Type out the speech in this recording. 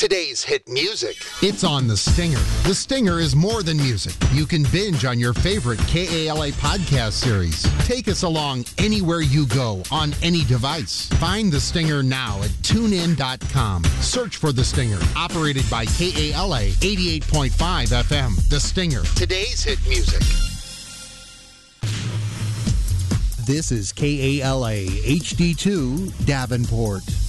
Today's hit music. It's on The Stinger. The Stinger is more than music. You can binge on your favorite KALA podcast series. Take us along anywhere you go on any device. Find The Stinger now at tunein.com. Search for The Stinger. Operated by KALA 88.5 FM. The Stinger. Today's hit music. This is KALA HD2 Davenport.